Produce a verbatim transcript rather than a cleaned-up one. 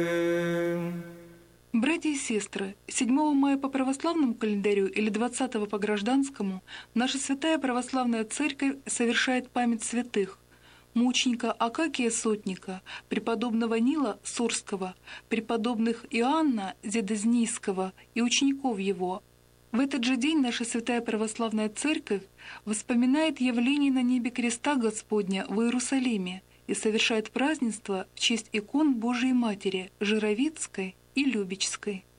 Братья и сестры, седьмого мая по православному календарю или двадцатого по гражданскому наша Святая Православная Церковь совершает память святых: мученика Акакия Сотника, преподобного Нила Сурского, преподобных Иоанна Зедознийского и учеников его. В этот же день наша Святая Православная Церковь вспоминает явление на небе креста Господня в Иерусалиме и совершает празднество в честь икон Божией Матери Жировицкой и Любечской.